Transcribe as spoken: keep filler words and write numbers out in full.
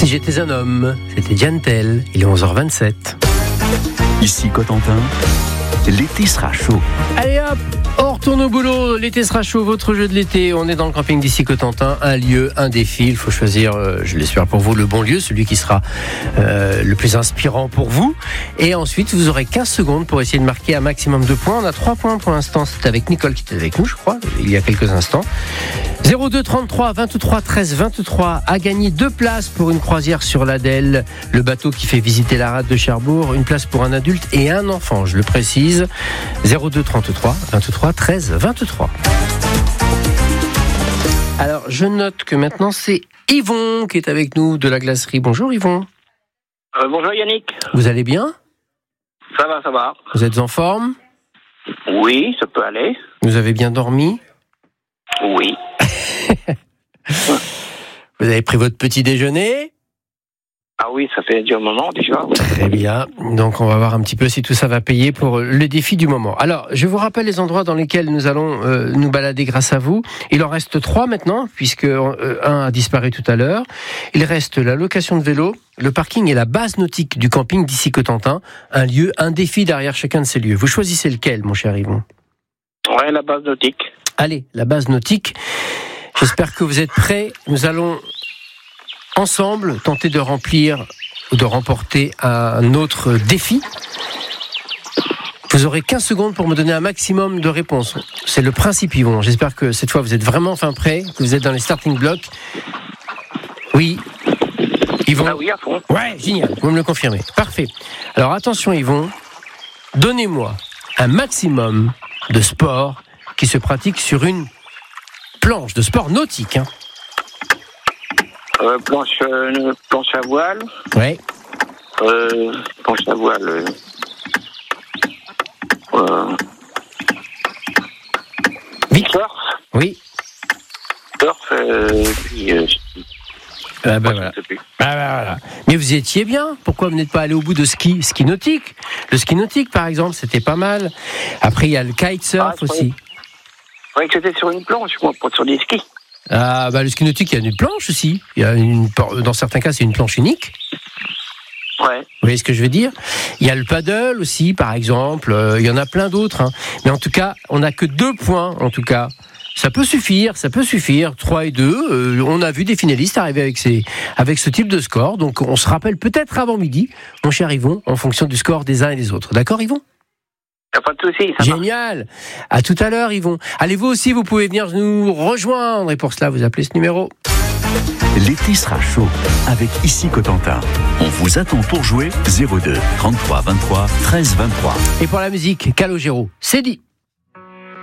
j'étais un homme, c'était Diane Tell, il est onze heures vingt-sept. Ici Cotentin, l'été sera chaud. Allez hop, on retourne au boulot, l'été sera chaud, votre jeu de l'été. On est dans le camping d'ici Cotentin, un lieu, un défi. Il faut choisir, euh, je l'espère pour vous, le bon lieu, celui qui sera euh, le plus inspirant pour vous. Et ensuite, vous aurez quinze secondes pour essayer de marquer un maximum de points. On a trois points pour l'instant, c'est avec Nicole qui était avec nous, je crois, il y a quelques instants. zéro deux trente-trois vingt-trois treize vingt-trois a gagné deux places pour une croisière sur l'Adèle, le bateau qui fait visiter la rade de Cherbourg, une place pour un adulte et un enfant, je le précise. zéro deux trente-trois vingt-trois treize vingt-trois. Alors, je note que maintenant c'est Yvon qui est avec nous de la glacerie. Bonjour Yvon. Euh, bonjour Yannick. Vous allez bien ? Ça va, ça va. Vous êtes en forme ? Oui, ça peut aller. Vous avez bien dormi ? Oui. Vous avez pris votre petit déjeuner ? Ah oui, ça fait déjà un moment déjà. Oui. Très bien. Donc, on va voir un petit peu si tout ça va payer pour le défi du moment. Alors, je vous rappelle les endroits dans lesquels nous allons euh, nous balader grâce à vous. Il en reste trois maintenant, puisque euh, un a disparu tout à l'heure. Il reste la location de vélo, le parking et la base nautique du camping d'ici Cotentin. Un lieu, un défi derrière chacun de ces lieux. Vous choisissez lequel, mon cher Yvon ? Ouais, la base nautique. Allez, la base nautique. J'espère que vous êtes prêts. Nous allons ensemble tenter de remplir ou de remporter un autre défi. Vous aurez quinze secondes pour me donner un maximum de réponses. C'est le principe, Yvon. J'espère que cette fois vous êtes vraiment enfin prêts, que vous êtes dans les starting blocks. Oui. Yvon. Ah oui, à fond. Ouais, génial. Vous me le confirmez. Parfait. Alors attention, Yvon. Donnez-moi un maximum de sport qui se pratique sur une planche, de sport nautique. Hein. Euh, planche, euh, planche à voile. Ouais. Euh, planche à voile. Euh, euh, Vite. Surf. Oui. Surf. Euh, puis, euh, Ah ben je voilà. ne sais plus. Ah ben voilà. Mais vous y étiez bien. Pourquoi vous n'êtes pas allé au bout de ski, ski nautique ? Le ski nautique, par exemple, c'était pas mal. Après, il y a le kitesurf Ah, je aussi. Je croyais que c'était sur une planche, moi, pas sur des skis. Ah bah le ski nautique, il y a une planche aussi. Il y a une, dans certains cas, c'est une planche unique. Ouais. Vous voyez ce que je veux dire ? Il y a le paddle aussi, par exemple. Euh, il y en a plein d'autres. Hein. Mais en tout cas, on n'a que deux points, en tout cas. Ça peut suffire, ça peut suffire. trois et deux. Euh, on a vu des finalistes arriver avec, ces, avec ce type de score. Donc, on se rappelle peut-être avant midi, mon cher Yvon, en fonction du score des uns et des autres. D'accord, Yvon ? Y a pas de souci, ça Génial. À tout à l'heure, Yvon. Allez, vous aussi, vous pouvez venir nous rejoindre. Et pour cela, vous appelez ce numéro. L'été sera chaud avec Ici Cotentin. On vous attend pour jouer zéro deux trente-trois vingt-trois treize vingt-trois. Et pour la musique, Calogero, c'est dit.